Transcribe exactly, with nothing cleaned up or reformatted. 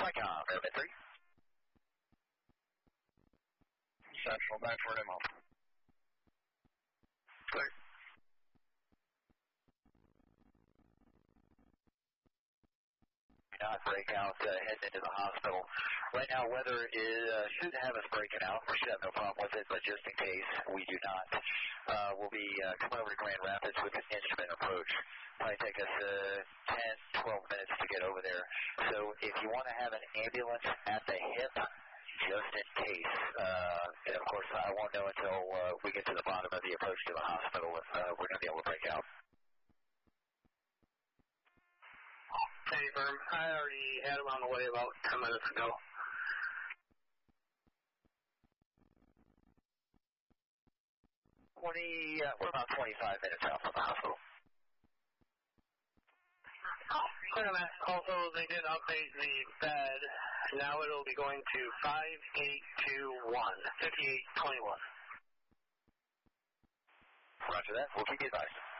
Flycom, Airman three. Central, back for demo. Clear. Not break out, uh, heading into the hospital. Right now, weather is, uh, shouldn't have us breaking out. We should have no problem with it, but just in case we do not, uh, we'll be uh, coming over to Grand Rapids with an instrument approach. Probably take us uh, ten, twelve minutes to get over there. So if you want to have an ambulance at the hip, just in case, uh, and of course I won't know until uh, we get to the bottom of the approach to the hospital if uh, we're going to be able to break out. Hey, firm. I already had him on the way about ten minutes ago. twenty, uh, we're about twenty-five minutes out from the hospital. Clear that. Also, they did update the bed. Now it'll be going to five eight two one, fifty-eight twenty-one. Roger that. We'll keep you advised.